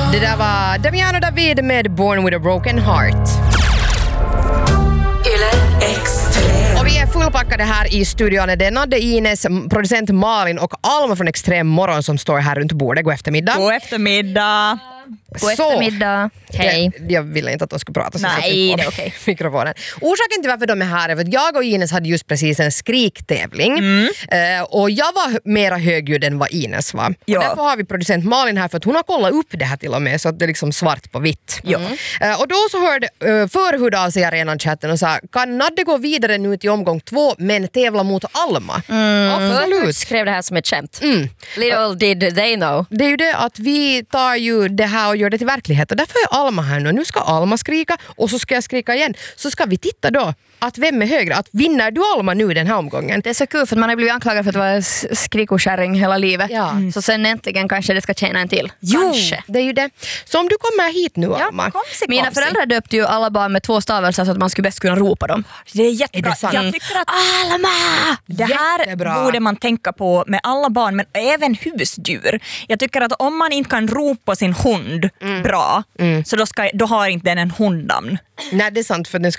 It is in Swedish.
Det där var Damiano David med Born with a Broken Heart. Och vi är fullpackade här i studion. Det är Nadde, Ines, producent Malin och Alma från Extrem Morgon som står här runt bordet. God eftermiddag. God eftermiddag. God eftermiddag. Hej. Jag ville inte att de skulle prata så. Nej, det är okej. Mikrofonen. Orsaken till varför de är här är för att jag och Ines hade just precis en skriktävling. Och jag var mera högljudd än vad Ines var. Ja. Och därför har vi producent Malin här för att hon har kollat upp det här till och med så att det är liksom svart på vitt. Och då så hörde förhud av sig i arenan-chatten och sa, kan Nadde gå vidare nu till omgång 2 men tävla mot Alma? Absolut. Skrev det här som ett skämt. Little did they know. Det är ju det att vi tar ju det här och gör det till verklighet och därför är Alma här nu. Nu ska Alma skrika och så ska jag skrika igen. Så ska vi titta då att vem är högre? Att vinner du Alma nu den här omgången? Det är så kul för att man har blivit anklagad för att vara skrikokärring hela livet. Ja. Så sen äntligen kanske det ska tjäna en till. Kanske. Det är ju det. Så om du kommer hit nu, Alma. Mina föräldrar döpte ju alla barn med 2 stavelser så att man skulle bäst kunna ropa dem. Det är jättebra. Är det sant? Jag tycker att Alma! det här Jättebra. borde man tänka på med alla barn men även husdjur. Jag tycker att om man inte kan ropa sin hund bra så då har inte den en hunddamn. Nej, det är sant för den